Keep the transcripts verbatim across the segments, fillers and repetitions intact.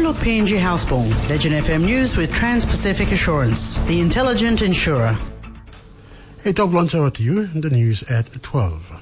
look P N G Housebourne. Legend F M News with Trans-Pacific Assurance, the intelligent insurer. A top lunch hour to you, the news at twelve.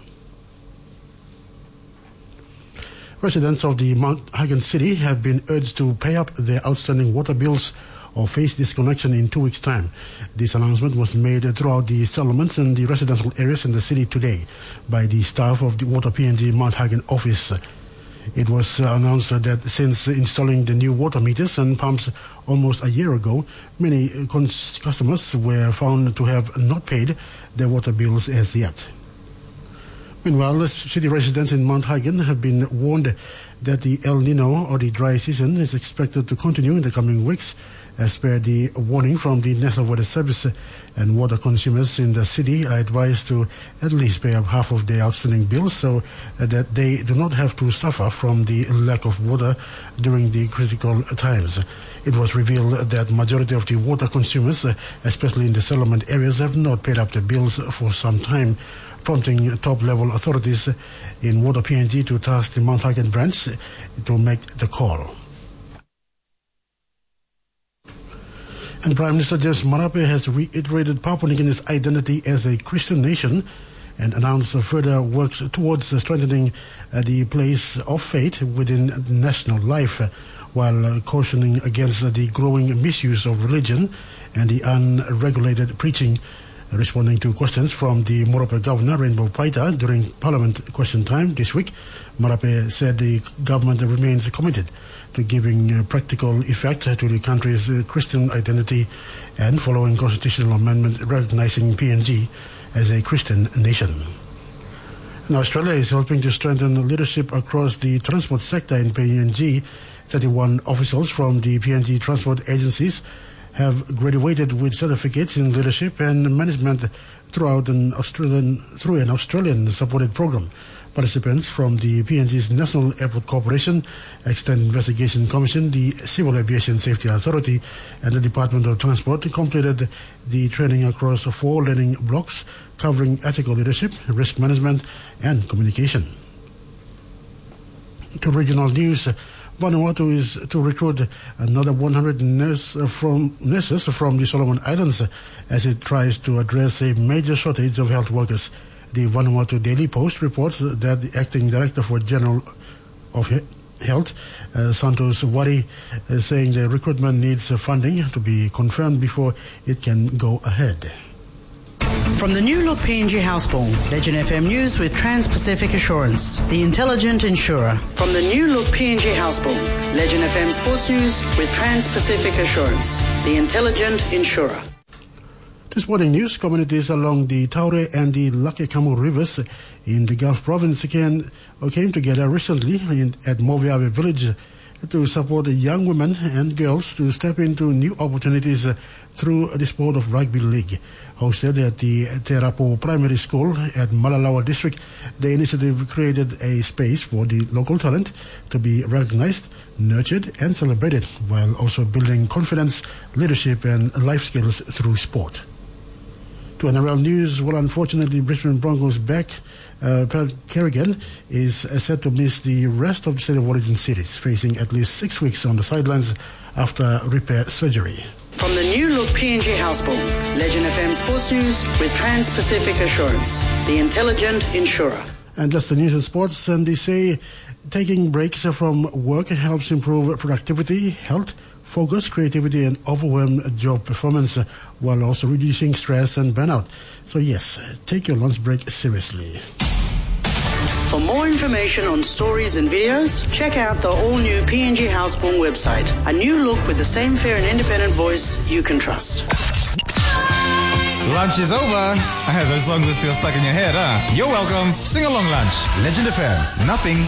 Residents of the Mount Hagen city have been urged to pay up their outstanding water bills or face disconnection in two weeks' time. This announcement was made throughout the settlements and the residential areas in the city today by the staff of the Water P N G Mount Hagen office. It was uh, announced that since installing the new water meters and pumps almost a year ago, many uh, cons- customers were found to have not paid their water bills as yet. Meanwhile, city residents in Mount Hagen have been warned that the El Nino, or the dry season, is expected to continue in the coming weeks, as per the warning from the National Weather Service. And water consumers in the city are advised to at least pay up half of their outstanding bills so that they do not have to suffer from the lack of water during the critical times. It was revealed that majority of the water consumers, especially in the settlement areas, have not paid up their bills for some time, prompting top-level authorities in Water P N G to task the Mount Hagen branch to make the call. And Prime Minister James Marape has reiterated Papua New Guinea's identity as a Christian nation and announced further works towards strengthening uh, the place of faith within national life, uh, while uh, cautioning against uh, the growing misuse of religion and the unregulated preaching. Responding to questions from the Morope Governor, Rainbow Paita, during Parliament question time this week, Marape said the government remains committed to giving uh, practical effect to the country's uh, Christian identity and following constitutional amendment recognizing P N G as a Christian nation. Now, Australia is helping to strengthen leadership across the transport sector in P N G. thirty-one officials from the P N G transport agencies have graduated with certificates in leadership and management throughout an Australian through an Australian-supported program. Participants from the P N G's National Airport Corporation, Extended Investigation Commission, the Civil Aviation Safety Authority, and the Department of Transport completed the training across four learning blocks covering ethical leadership, risk management, and communication. To regional news, Vanuatu is to recruit another one hundred nurse from, nurses from the Solomon Islands as it tries to address a major shortage of health workers. The Vanuatu Daily Post reports that the Acting Director for General of Health, uh, Santos Wari, is saying the recruitment needs funding to be confirmed before it can go ahead. From the new look P N G Housebourne, Legend F M News with Trans-Pacific Assurance, the intelligent insurer. From the new look P N G Housebourne, Legend F M Sports News with Trans-Pacific Assurance, the intelligent insurer. To sporting news, communities along the Taure and the Lakekamu rivers in the Gulf province came, came together recently in, at Moveawe village to support young women and girls to step into new opportunities through the sport of rugby league. Hosted at the Terapo Primary School at Malalawa District, the initiative created a space for the local talent to be recognized, nurtured, and celebrated, while also building confidence, leadership, and life skills through sport. To N R L News, well, unfortunately, Brisbane Broncos back uh, Pat Kerrigan is uh, set to miss the rest of the State of Origin series, facing at least six weeks on the sidelines after repair surgery. From the new look P N G Housebourne, Legend F M Sports News with Trans-Pacific Assurance, the intelligent insurer. And that's the news and sports, and they say taking breaks from work helps improve productivity, health, focus, creativity, and overwhelmed job performance, while also reducing stress and burnout. So yes, take your lunch break seriously. For more information on stories and videos, check out the all-new P N G Housebourne website. A new look with the same fair and independent voice you can trust. Lunch is over. Those songs are still stuck in your head, huh? You're welcome. Sing along lunch. Legend F M. Nothing